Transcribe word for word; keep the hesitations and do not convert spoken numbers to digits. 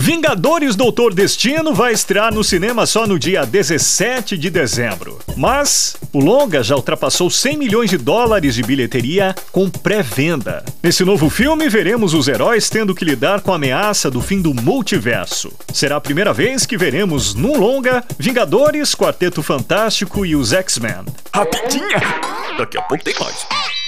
Vingadores Doutor Destino vai estrear no cinema só no dia dezessete de dezembro. Mas o longa já ultrapassou cem milhões de dólares de bilheteria com pré-venda. Nesse novo filme, veremos os heróis tendo que lidar com a ameaça do fim do multiverso. Será a primeira vez que veremos num longa Vingadores, Quarteto Fantástico e os X-Men. Rapidinha! Daqui a pouco tem mais.